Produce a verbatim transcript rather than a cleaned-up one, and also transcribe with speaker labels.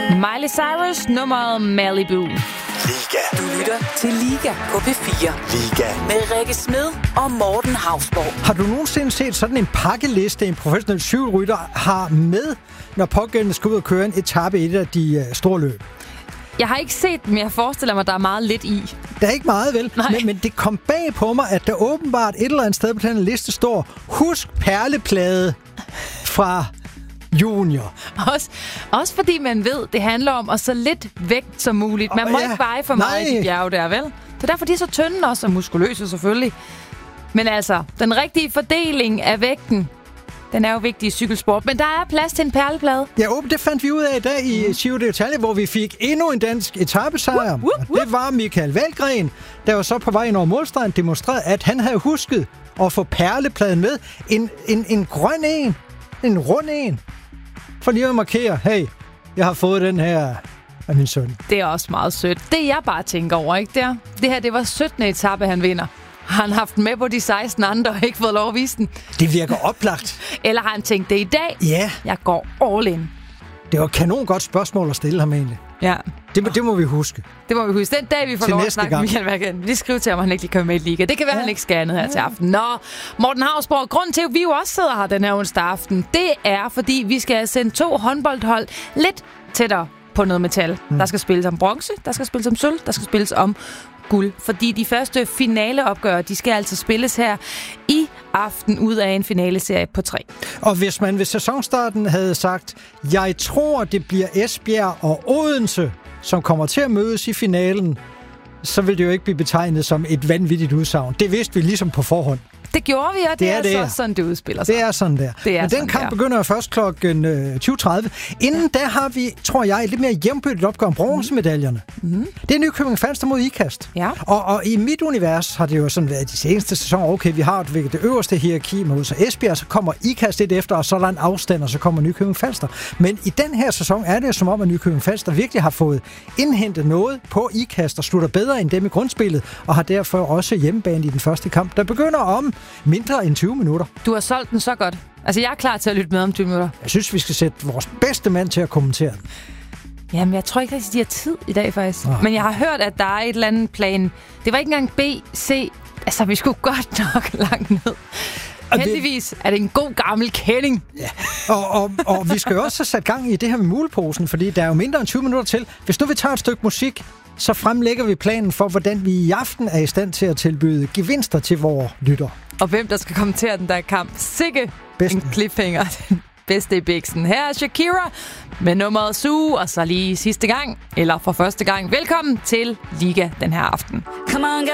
Speaker 1: Miley Cyrus, nummeret Malibu.
Speaker 2: Liga.
Speaker 3: Du lytter til Liga på P fire.
Speaker 2: Liga.
Speaker 3: Med Rikke Smed og Morten Hausborg.
Speaker 4: Har du nogensinde set sådan en pakkeliste, en professionel cykelrytter har med, når pågældende skal ud og køre en etape i et af de uh, store løb?
Speaker 1: Jeg har ikke set dem, men jeg forestiller mig, at der er meget lidt i.
Speaker 4: Der er ikke meget, vel? Men, men det kom bag på mig, at der åbenbart et eller andet sted på den liste står, husk perleplade fra junior.
Speaker 1: Også, også fordi man ved, det handler om at så lidt vægt som muligt. Man
Speaker 4: Oh,
Speaker 1: må
Speaker 4: ja.
Speaker 1: ikke veje for meget
Speaker 4: Nej.
Speaker 1: i de bjerge der, vel? Det er derfor, de er så tynde også, og muskuløse selvfølgelig. Men altså, den rigtige fordeling af vægten, den er jo vigtig i cykelsport. Men der er plads til en perleplade.
Speaker 4: Ja, åben, det fandt vi ud af i dag i Giro d'Italia, hvor vi fik endnu en dansk etapesejr.
Speaker 1: Whoop, whoop, whoop.
Speaker 4: Det var Michael Valgren, der var så på vej ind over målstregen demonstrerede, at han havde husket at få perlepladen med. En, en, en grøn en. En rund en. For lige at markere, hey, jeg har fået den her af min søn.
Speaker 1: Det er også meget sødt. Det jeg bare tænker over, ikke der? Det her, det var syttende etape, han vinder. Har han haft med på de seksten andre og ikke fået lov at vise den?
Speaker 4: Det virker oplagt.
Speaker 1: Eller har han tænkt det i dag?
Speaker 4: Ja,
Speaker 1: Jeg går all in.
Speaker 4: det var et kanon godt spørgsmål at stille ham egentlig.
Speaker 1: Ja,
Speaker 4: Det, må- det må vi huske.
Speaker 1: det må vi huske. Den dag, vi får
Speaker 4: Til
Speaker 1: lov at
Speaker 4: næste
Speaker 1: snakke med
Speaker 4: gang.
Speaker 1: Michael Valgren. Vi skriver til ham, at han ikke lige kan med i Liga. Det kan være, ja. Han ikke skal andet her ja. til aften. Nå, Morten Hausborg, grunden til, at vi jo også sidder her den her onsdag aften, det er, fordi vi skal sende to håndboldhold lidt tættere på noget metal. Mm. Der skal spilles om bronze, der skal spilles om sølv, der skal spilles om guld. Fordi de første finaleopgør, de skal altså spilles her i aften ud af en finaleserie på tre.
Speaker 4: Og hvis man ved sæsonstarten havde sagt, jeg tror, det bliver Esbjerg og Odense, som kommer til at mødes i finalen, så vil det jo ikke blive betegnet som et vanvittigt udsagn. Det vidste vi ligesom på forhånd.
Speaker 1: Det gjorde vi, og det,
Speaker 4: Det er
Speaker 1: er,
Speaker 4: det
Speaker 1: så
Speaker 4: her.
Speaker 1: sådan, det udspiller sig.
Speaker 4: Det er sådan der.
Speaker 1: Det er
Speaker 4: Men
Speaker 1: sådan
Speaker 4: den kamp
Speaker 1: der.
Speaker 4: begynder jo først klokken øh, tyve tredive. Inden da har vi, tror jeg, et lidt mere jævnbyrdigt opgør om bronzemedaljerne. Mm. Det er Nykøbing Falster mod Ikast.
Speaker 1: Ja.
Speaker 4: Og, og i mit univers har det jo sådan været de seneste sæsoner, okay, vi har det, det øverste hierarki mod så Esbjerg, så kommer Ikast lidt efter, og så er der en afstand, og så kommer Nykøbing Falster. Men i den her sæson er det jo som om, at Nykøbing Falster virkelig har fået indhentet noget på Ikast, og slutter bedre end dem i grundspillet, og har derfor også hjemmebane i den første kamp, der begynder om mindre end tyve minutter.
Speaker 1: Du har solgt den så godt. Altså, jeg er klar til at lytte med om tyve minutter.
Speaker 4: Jeg synes, vi skal sætte vores bedste mand til at kommentere den.
Speaker 1: Jamen, jeg tror ikke rigtig, de har tid i dag, faktisk.
Speaker 4: Ah.
Speaker 1: Men jeg har hørt, at der er et eller andet plan. Det var ikke engang B, C. Altså, vi skulle godt nok langt ned.
Speaker 4: det-
Speaker 1: Heldigvis er det en god gammel kending.
Speaker 4: Og, og, og vi skal jo også have sat gang i det her med muleposen, fordi der er jo mindre end tyve minutter til. Hvis nu vi tager et stykke musik, så fremlægger vi planen for, hvordan vi i aften er i stand til at tilbyde gevinster til vores lytter.
Speaker 1: Og hvem der skal kommentere den der kamp. Sikke
Speaker 4: Bedsten.
Speaker 1: en cliffhanger. Den bedste i biksen. Her er Shakira med nummeret Sue, og så lige sidste gang, eller for første gang. Velkommen til Liga den her aften.
Speaker 3: Come on,